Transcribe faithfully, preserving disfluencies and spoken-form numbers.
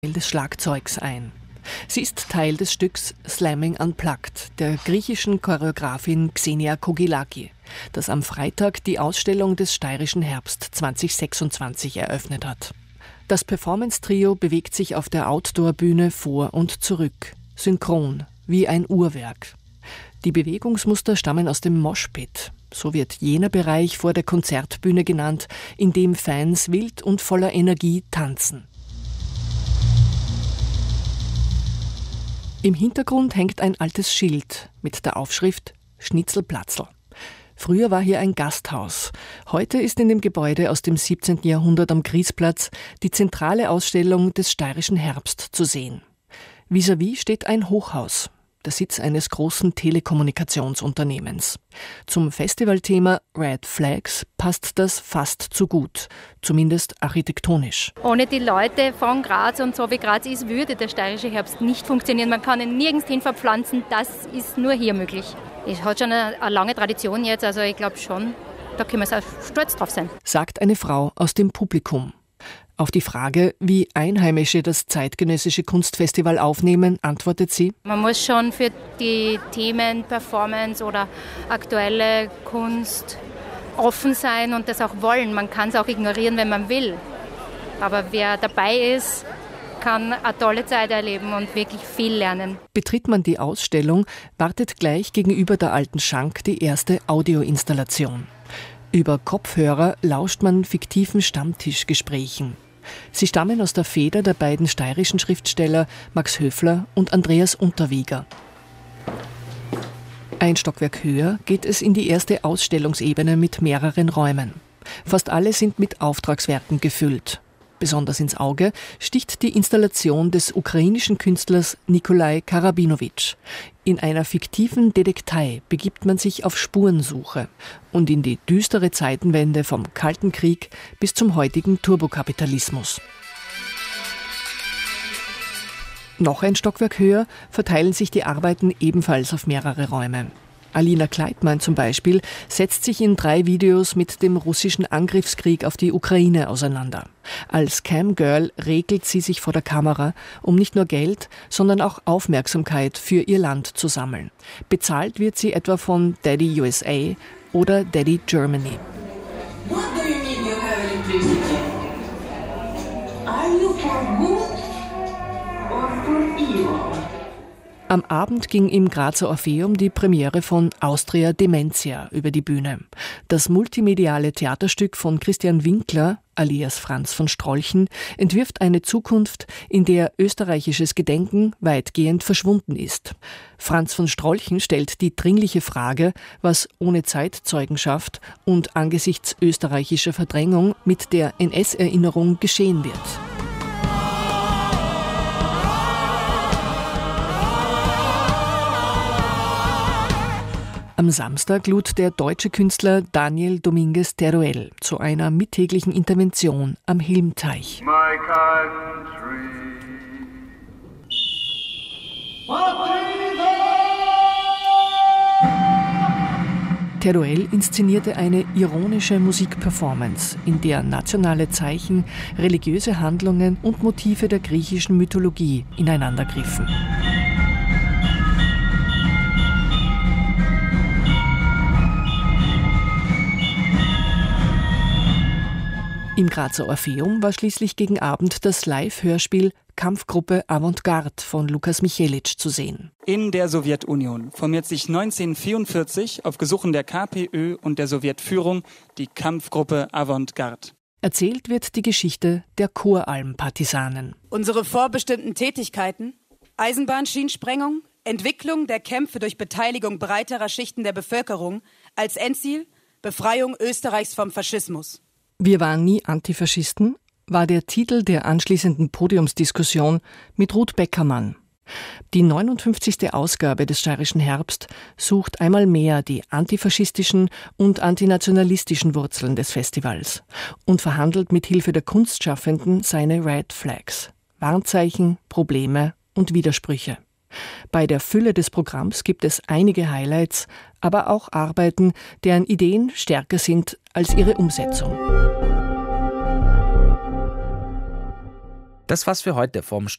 des Schlagzeugs ein. Sie ist Teil des Stücks Slamming Unplugged der griechischen Choreografin Xenia Kogilaki, das am Freitag die Ausstellung des Steirischen Herbst zwanzig sechsundzwanzig eröffnet hat. Das Performance-Trio bewegt sich auf der Outdoor-Bühne vor und zurück, synchron, wie ein Uhrwerk. Die Bewegungsmuster stammen aus dem Moshpit. So wird jener Bereich vor der Konzertbühne genannt, in dem Fans wild und voller Energie tanzen. Im Hintergrund hängt ein altes Schild mit der Aufschrift Schnitzelplatzl. Früher war hier ein Gasthaus. Heute ist in dem Gebäude aus dem siebzehnten Jahrhundert am Griesplatz die zentrale Ausstellung des Steirischen Herbst zu sehen. Vis-à-vis steht ein Hochhaus, der Sitz eines großen Telekommunikationsunternehmens. Zum Festivalthema Red Flags passt das fast zu gut, zumindest architektonisch. Ohne die Leute von Graz und so wie Graz ist, würde der Steirische Herbst nicht funktionieren. Man kann ihn nirgends hin verpflanzen, das ist nur hier möglich. Es hat schon eine, eine lange Tradition jetzt, also ich glaube schon, da können wir sehr stolz drauf sein. Sagt eine Frau aus dem Publikum. Auf die Frage, wie Einheimische das zeitgenössische Kunstfestival aufnehmen, antwortet sie: Man muss schon für die Themen Performance oder aktuelle Kunst offen sein und das auch wollen. Man kann es auch ignorieren, wenn man will. Aber wer dabei ist, kann eine tolle Zeit erleben und wirklich viel lernen. Betritt man die Ausstellung, wartet gleich gegenüber der alten Schank die erste Audioinstallation. Über Kopfhörer lauscht man fiktiven Stammtischgesprächen. Sie stammen aus der Feder der beiden steirischen Schriftsteller Max Höfler und Andreas Unterweger. Ein Stockwerk höher geht es in die erste Ausstellungsebene mit mehreren Räumen. Fast alle sind mit Auftragswerken gefüllt. Besonders ins Auge sticht die Installation des ukrainischen Künstlers Nikolai Karabinowitsch. In einer fiktiven Detektei begibt man sich auf Spurensuche und in die düstere Zeitenwende vom Kalten Krieg bis zum heutigen Turbokapitalismus. Noch ein Stockwerk höher verteilen sich die Arbeiten ebenfalls auf mehrere Räume. Alina Kleitmann zum Beispiel setzt sich in drei Videos mit dem russischen Angriffskrieg auf die Ukraine auseinander. Als Camgirl regelt sie sich vor der Kamera, um nicht nur Geld, sondern auch Aufmerksamkeit für ihr Land zu sammeln. Bezahlt wird sie etwa von Daddy U S A oder Daddy Germany. What do you mean you have electricity? Are you for good or for evil? Am Abend ging im Grazer Orpheum die Premiere von Austria Dementia über die Bühne. Das multimediale Theaterstück von Christian Winkler, alias Franz von Strolchen, entwirft eine Zukunft, in der österreichisches Gedenken weitgehend verschwunden ist. Franz von Strolchen stellt die dringliche Frage, was ohne Zeitzeugenschaft und angesichts österreichischer Verdrängung mit der N S-Erinnerung geschehen wird. Am Samstag lud der deutsche Künstler Daniel Dominguez Teruel zu einer mittäglichen Intervention am Hilmteich. My country. Teruel inszenierte eine ironische Musikperformance, in der nationale Zeichen, religiöse Handlungen und Motive der griechischen Mythologie ineinandergriffen. Im Grazer Orpheum war schließlich gegen Abend das Live-Hörspiel Kampfgruppe Avantgarde von Lukas Michelic zu sehen. In der Sowjetunion formiert sich neunzehnhundertvierundvierzig auf Gesuchen der KPÖ und der Sowjetführung die Kampfgruppe Avantgarde. Erzählt wird die Geschichte der Kuralm-Partisanen. Unsere vorbestimmten Tätigkeiten: Eisenbahnschienensprengung, Entwicklung der Kämpfe durch Beteiligung breiterer Schichten der Bevölkerung, als Endziel Befreiung Österreichs vom Faschismus. Wir waren nie Antifaschisten, war der Titel der anschließenden Podiumsdiskussion mit Ruth Beckermann. Die neunundfünfzigste Ausgabe des Steirischen Herbst sucht einmal mehr die antifaschistischen und antinationalistischen Wurzeln des Festivals und verhandelt mit Hilfe der Kunstschaffenden seine Red Flags, Warnzeichen, Probleme und Widersprüche. Bei der Fülle des Programms gibt es einige Highlights, aber auch Arbeiten, deren Ideen stärker sind als ihre Umsetzung. Das war's für heute vom